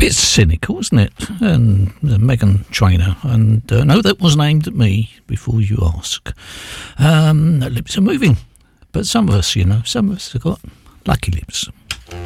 bit cynical, isn't it? And Meghan Trainor. And no, that wasn't aimed at me, before you ask. Lips are moving. But some of us, have got lucky lips.